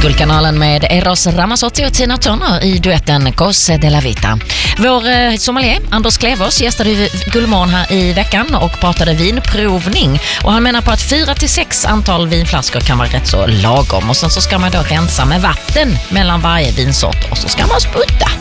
Guldkanalen med Eros Ramazzotti och Tina Turner i duetten Cose della Vita. Vår sommelier Anders Klevers gästade Guldmorgon här i veckan och pratade vinprovning. Och han menar på att 4-6 antal vinflaskor kan vara rätt så lagom. Och sen så ska man då rensa med vatten mellan varje vinsort och så ska man sputta.